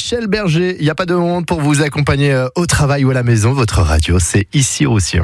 Michel Berger. Il n'y a pas de honte pour vous accompagner au travail ou à la maison. Votre radio, c'est Ici Roussillon.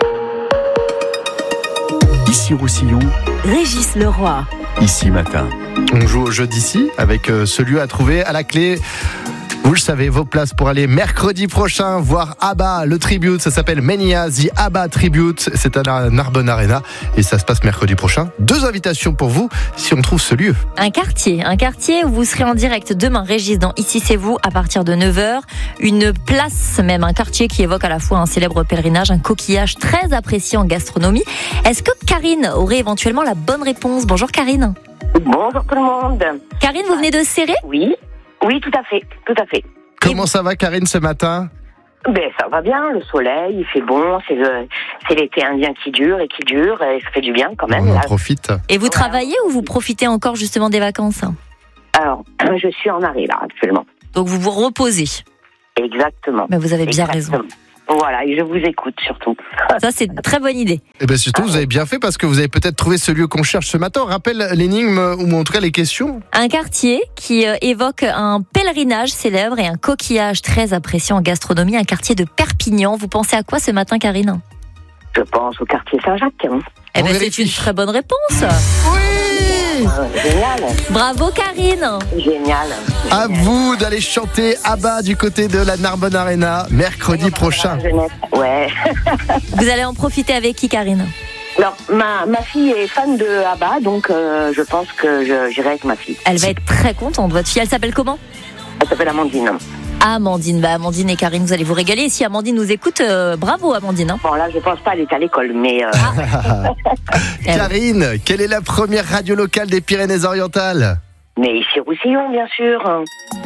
Ici Roussillon, Régis Leroy. Ici Matin. On joue au jeu d'ici avec ce lieu à trouver à la clé. Vous le savez, vos places pour aller mercredi prochain voir ABBA, le tribute. Ça s'appelle Mania, The ABBA Tribute. C'est à la Narbonne Arena et ça se passe mercredi prochain. 2 invitations pour vous si on trouve ce lieu. Un quartier où vous serez en direct demain, Régis, dans Ici c'est vous, à partir de 9h. Une place, même un quartier qui évoque à la fois un célèbre pèlerinage, un coquillage très apprécié en gastronomie. Est-ce que Karine aurait éventuellement la bonne réponse? Bonjour Karine. Bonjour tout le monde. Karine, vous venez de Céré? Oui, tout à fait. Comment ça va Karine ce matin? Ben ça va bien, le soleil, il fait bon, c'est l'été indien qui dure et ça fait du bien quand même. On en profite. Et vous travaillez ou vous profitez encore justement des vacances? Alors, je suis en arrêt là actuellement. Donc vous vous reposez. Exactement. Ben vous avez bien raison. Voilà, et je vous écoute surtout. Ça, c'est une très bonne idée. Et bien surtout, vous avez bien fait parce que vous avez peut-être trouvé ce lieu qu'on cherche ce matin. On rappelle l'énigme ou en tout cas les questions. Un quartier qui évoque un pèlerinage célèbre et un coquillage très apprécié en gastronomie, un quartier de Perpignan. Vous pensez à quoi ce matin, Karine? Je pense au quartier Saint-Jacques. Eh ben, c'est une très bonne réponse. Oui! Génial. Bravo, Karine. Génial. À vous d'aller chanter ABBA du côté de la Narbonne Arena mercredi prochain. Ouais. Vous allez en profiter avec qui, Karine? Alors, ma fille est fan de ABBA, donc je pense que j'irai avec ma fille. Elle va être très contente. Votre fille, elle s'appelle comment? Elle s'appelle Amandine. Amandine. Amandine et Karine, vous allez vous régaler. Et si Amandine nous écoute, bravo Amandine. Bon, là, je pense pas, elle est à l'école, mais... Karine, quelle est la première radio locale des Pyrénées-Orientales? Mais ici Roussillon, bien sûr.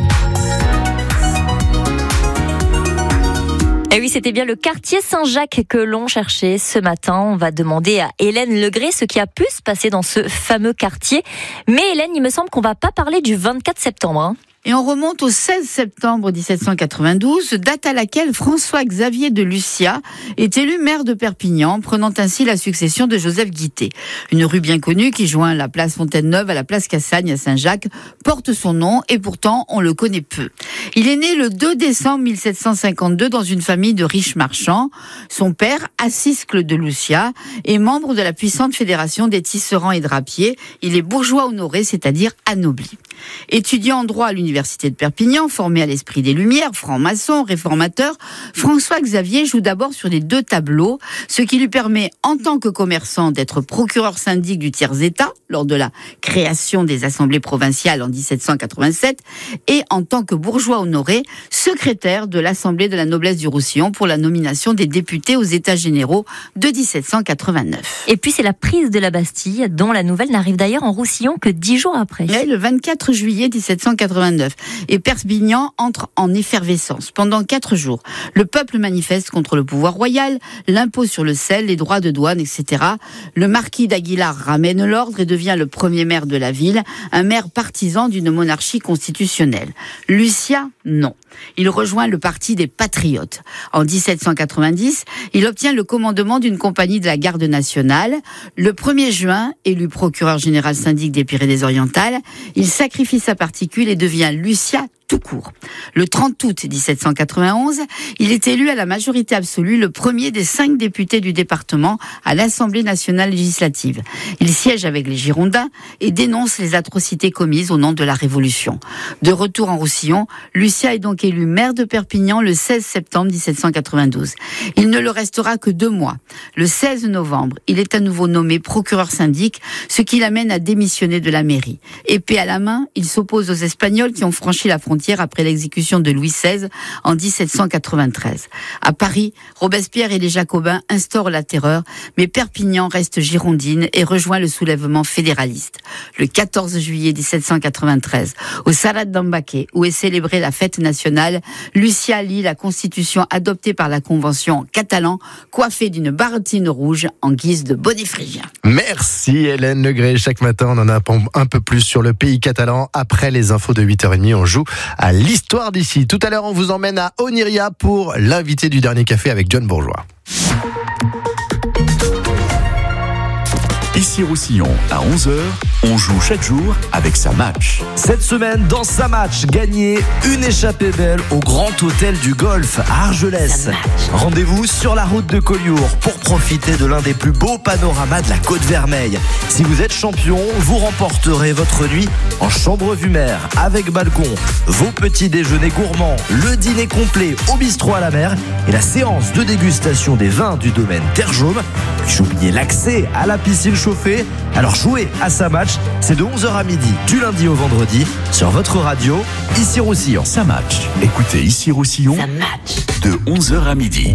Et oui, c'était bien le quartier Saint-Jacques que l'on cherchait ce matin. On va demander à Hélène Legré ce qui a pu se passer dans ce fameux quartier. Mais Hélène, il me semble qu'on va pas parler du 24 septembre. Et on remonte au 16 septembre 1792, date à laquelle François-Xavier de Lucia est élu maire de Perpignan, prenant ainsi la succession de Joseph Guittet. Une rue bien connue qui joint la place Fontaine-Neuve à la place Cassagne à Saint-Jacques porte son nom et pourtant on le connaît peu. Il est né le 2 décembre 1752 dans une famille de riches marchands. Son père, Assiscle de Lucia, est membre de la puissante fédération des tisserands et drapiers. Il est bourgeois honoré, c'est-à-dire anobli. Étudiant en droit à l'université de Perpignan, formé à l'esprit des Lumières, franc-maçon, réformateur, François-Xavier joue d'abord sur les 2 tableaux, ce qui lui permet, en tant que commerçant, d'être procureur syndic du tiers-état lors de la création des assemblées provinciales en 1787 et en tant que bourgeois honoré, secrétaire de l'Assemblée de la noblesse du Roussillon pour la nomination des députés aux États généraux de 1789. Et puis c'est la prise de la Bastille, dont la nouvelle n'arrive d'ailleurs en Roussillon que 10 jours après. Et le 24 juillet 1789. Et Perpignan entre en effervescence. Pendant 4 jours, le peuple manifeste contre le pouvoir royal, l'impôt sur le sel, les droits de douane, etc. Le marquis d'Aguilar ramène l'ordre et devient le premier maire de la ville, un maire partisan d'une monarchie constitutionnelle. Lucia, non. Il rejoint le parti des Patriotes. En 1790, il obtient le commandement d'une compagnie de la garde nationale. Le 1er juin, élu procureur général syndic des Pyrénées-Orientales, il sacrifie sa particule et devient Lucia tout court. Le 30 août 1791, il est élu à la majorité absolue le premier des 5 députés du département à l'Assemblée nationale législative. Il siège avec les Girondins et dénonce les atrocités commises au nom de la Révolution. De retour en Roussillon, Lucia est donc élu maire de Perpignan le 16 septembre 1792. Il ne le restera que 2 mois. Le 16 novembre, il est à nouveau nommé procureur syndic, ce qui l'amène à démissionner de la mairie. Épée à la main, il s'oppose aux Espagnols qui ont franchi la frontière après l'exécution de Louis XVI en 1793. À Paris, Robespierre et les Jacobins instaurent la terreur, mais Perpignan reste girondine et rejoint le soulèvement fédéraliste. Le 14 juillet 1793, au Salat d'Ambaké, où est célébrée la fête nationale, Lucia lit la constitution adoptée par la Convention en catalan, coiffée d'une bardine rouge en guise de bonnet phrygien. Merci Hélène Legré. Chaque matin, on en apprend un peu plus sur le pays catalan. Après les infos de 8h30, on joue à l'histoire d'ici. Tout à l'heure, on vous emmène à Oniria pour l'invité du dernier café avec John Bourgeois. Ici Roussillon, à 11h, On joue chaque jour avec sa match. Cette semaine, dans sa match, gagnez une échappée belle au Grand Hôtel du Golfe à Argelès. Rendez-vous sur la route de Collioure pour profiter de l'un des plus beaux panoramas de la Côte Vermeille. Si vous êtes champion, vous remporterez votre nuit en chambre vue mer avec balcon, vos petits déjeuners gourmands, le dîner complet au bistrot à la mer et la séance de dégustation des vins du domaine Terre Jaume. Puis j'oubliais l'accès à la piscine chauffée. Alors jouez à sa match, c'est de 11h à midi, du lundi au vendredi, sur votre radio, ici Roussillon. Sa match. Écoutez ici Roussillon de 11h à midi.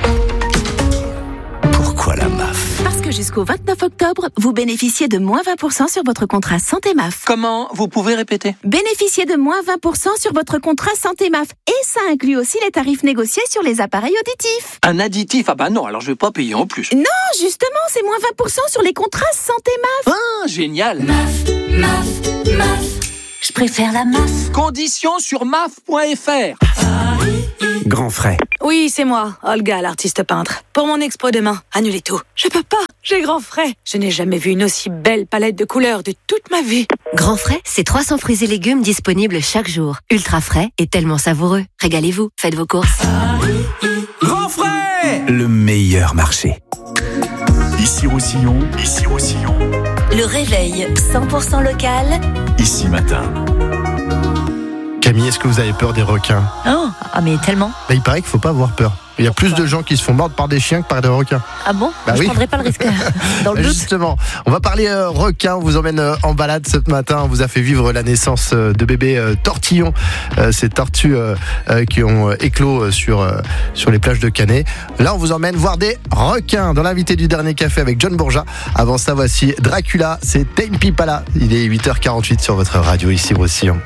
Pourquoi la MAF? Parce que jusqu'au 29 octobre, vous bénéficiez de moins 20% sur votre contrat Santé MAF. Comment? Vous pouvez répéter? Bénéficiez de moins 20% sur votre contrat Santé MAF. Et ça inclut aussi les tarifs négociés sur les appareils auditifs. Un additif? Ah bah non, alors je vais pas payer en plus. Non, justement, c'est moins 20% sur les contrats Santé MAF. Ah, génial. MAF. Je préfère la MAF. Conditions sur maf.fr. Grand frais. Oui, c'est moi, Olga, l'artiste peintre. Pour mon expo demain, annulez tout. Je peux pas, j'ai grand frais. Je n'ai jamais vu une aussi belle palette de couleurs de toute ma vie. Grand frais, c'est 300 fruits et légumes disponibles chaque jour. Ultra frais et tellement savoureux. Régalez-vous, faites vos courses. Grand frais! Le meilleur marché. Ici Roussillon. Le réveil 100% local. Ici Matin. Camille, est-ce que vous avez peur des requins? Oh, ah mais tellement. Il paraît qu'il ne faut pas avoir peur. Il y a plus de gens qui se font mordre par des chiens que par des requins. Ah bon? Bah je oui. prendrai pas le risque. Dans le doute. Justement, on va parler requins. On vous emmène en balade ce matin. On vous a fait vivre la naissance de bébés tortillons. Ces tortues qui ont éclos sur les plages de Canet. Là, on vous emmène voir des requins dans l'invité du dernier café avec John Bourja. Avant ça, voici Dracula. C'est Tame Pipala. Il est 8h48 sur votre radio ici Roussillon.